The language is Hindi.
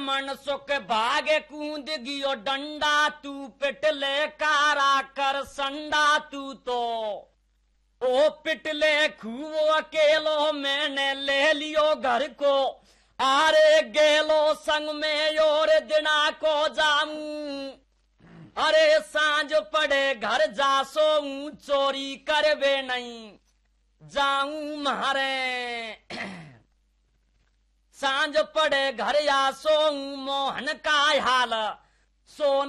मन सुख भागे कूद गियो डंडा तू पिटले कारा कर संडा तू तो ओ पिटले खूबो अकेलो मैंने ले लियो घर को आरे गेलो संग में और दिना को जाऊं अरे सांझ पड़े घर जासो चोरी करवे नहीं जाऊं मारे सांझ पड़े घर आसो मोहन का हाल सोन